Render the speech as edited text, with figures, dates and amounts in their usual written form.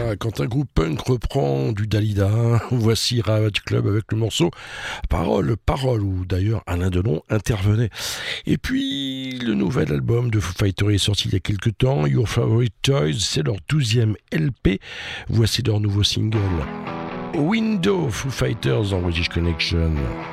ça quand un groupe punk reprend du Dalida. Voici Ravage Club avec le morceau Parole, où d'ailleurs Alain Delon intervenait. Et puis le nouvel album de Foo Fighters est sorti il y a quelques temps, Your Favorite Toys, c'est leur 12e LP. Voici leur nouveau single Window, Foo Fighters dans British Connection.